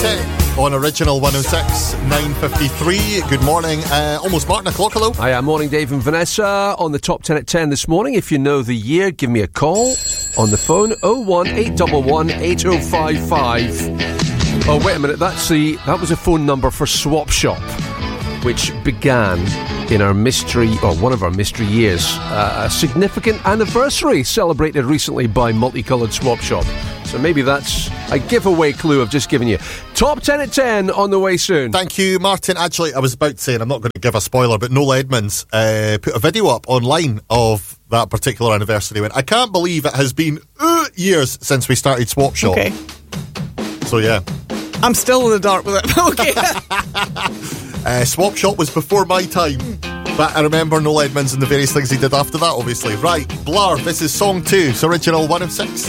Tech on Original 106, 9:53. Good morning. Almost Martin o'clock, hello. Hi, morning, Dave and Vanessa. On the top 10 at 10 this morning. If you know the year, give me a call on the phone, 01811 8055. Oh, wait a minute, that was a phone number for Swap Shop, which began in our one of our mystery years. A significant anniversary celebrated recently by Multicoloured Swap Shop. So maybe that's a giveaway clue I've just given you. Top 10 at 10 on the way soon. Thank you, Martin. Actually, I was about to say, and I'm not going to give a spoiler, but Noel Edmonds put a video up online of that particular anniversary event. I can't believe it has been years since we started Swap Shop. Okay. So, yeah. I'm still in the dark with it. Okay. Swap Shop was before my time, but I remember Noel Edmonds and the various things he did after that, obviously. Right, Blur, this is song 2, it's Original 106.